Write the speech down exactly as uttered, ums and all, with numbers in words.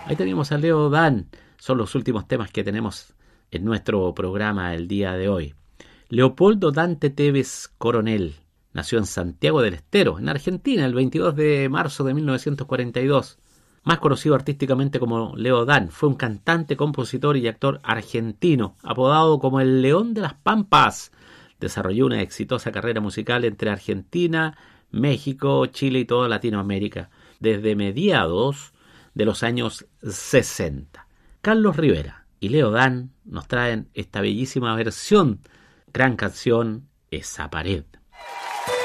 Ahí tenemos a Leo Dan. Son los últimos temas que tenemos en nuestro programa el día de hoy. Leopoldo Dante Tevez Coronel nació en Santiago del Estero, en Argentina, el veintidós de marzo de mil novecientos cuarenta y dos. Más conocido artísticamente como Leo Dan, fue un cantante, compositor y actor argentino, apodado como el León de las Pampas. Desarrolló una exitosa carrera musical entre Argentina, México, Chile y toda Latinoamérica, desde mediados de los años sesenta. Carlos Rivera y Leo Dan nos traen esta bellísima versión, gran canción, Esa pared.